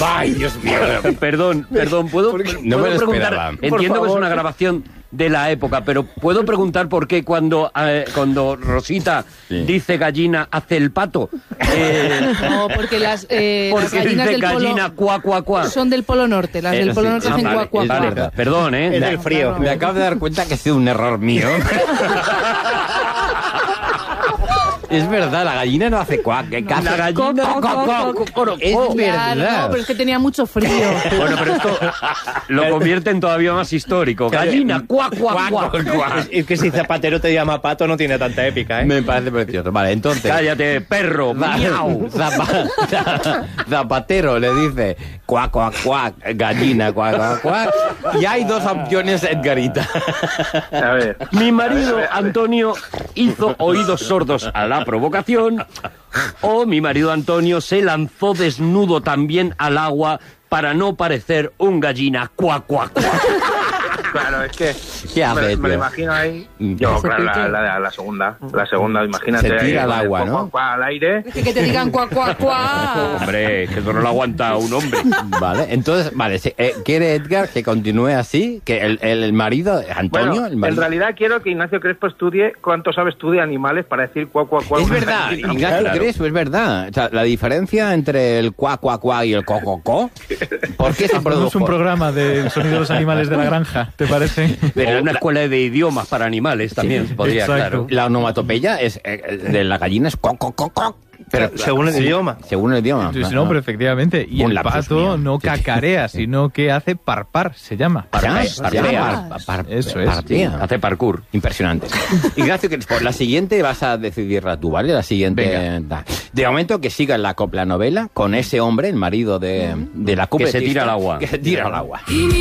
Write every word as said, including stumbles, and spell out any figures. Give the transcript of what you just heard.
¡Ay, Dios mío! Perdón, perdón, ¿puedo, no ¿puedo me lo preguntar? esperaba. Entiendo que es una grabación de la época, pero ¿puedo preguntar por qué cuando, eh, cuando Rosita sí. dice gallina hace el pato? Eh, no, porque las, eh, porque las gallinas dice del gallina polo, cuá, cuá, cuá. Son del Polo Norte, las eh, del Polo sí, Norte ah, hacen vale, cuá, cuá, cuá. vale, perdón, ¿eh? Es del frío. Me acabo de dar cuenta que ha sido un error mío. Es verdad, la gallina no hace cuac. Que no, la gallina co, co, co, co, co, es co, verdad. No, pero es que tenía mucho frío. Bueno, pero esto lo convierte en todavía más histórico. Gallina, cuac, cuac, cuac. Es, es que si Zapatero te llama pato no tiene tanta épica, ¿eh? Me parece precioso. Vale, entonces... Cállate, perro, miau. Zapa, Zapatero le dice cuac, cuac, cuac, gallina, cuac, cuac, cuac. Y hay dos opciones, Edgarita. A ver. Mi marido, Antonio, hizo oídos sordos a la provocación, o mi marido Antonio se lanzó desnudo también al agua para no parecer un gallina cuac, cuac, cuac. Claro, es que ¿Qué hace, me, me lo tío? imagino ahí. Yo, claro, la, la, la segunda. La segunda, imagínate. Se tira ahí, al agua, cuac, ¿no? cuac, cuac, al aire. Es que, que te digan cuá, cuá, cuá. Hombre, que eso no lo aguanta un hombre. Vale, entonces, vale, si, eh, ¿quiere Edgar que continúe así? Que el, el, el marido, Antonio, Bueno, el marido... en realidad quiero que Ignacio Crespo estudie cuánto sabe estudia de animales para decir cuac, cuac, cuac. Es verdad, gallina. Ignacio Claro. Crespo, es verdad. O sea, la diferencia entre el cuá, cuá, cuá y el co, co, co, ¿por qué se Hacemos produjo? un programa del sonido de los animales de la granja, ¿te parece? Pero una escuela de idiomas para animales también se podría, exacto. claro. La onomatopeya es, eh, de la gallina es co, co, co, co. Pero, según el idioma. Según el idioma. Sí, sí, no, pero efectivamente. Y Un el lapsus pato mío. no Sí, sí. cacarea, sino que hace parpar, se llama. Parpea, Parpea. parpea, par- par- Eso es. parpea. Hace parkour. Impresionante. Ignacio Crespo, la siguiente vas a decidirla tú, ¿vale? La siguiente. Venga. De momento que siga la copla novela con ese hombre, el marido de, de la Que se cupletista, tira al agua. Que se tira al agua.